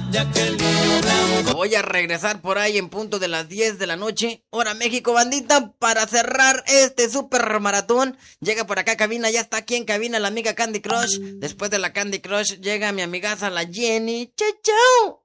Voy a regresar por ahí en punto de las 10 de la noche, hora México, bandita, para cerrar este super maratón. Llega por acá cabina, ya está aquí en cabina la amiga Candy Crush. Después de la Candy Crush llega mi amigaza la Jenny. ¡Chau, chau!